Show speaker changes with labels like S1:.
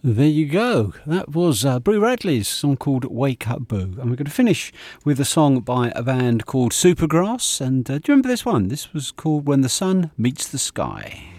S1: There you go. That was Boo Radley's song called Wake Up Boo. And we're going to finish with a song by a band called Supergrass. And do you remember this one? This was called When the Sun Meets the Sky.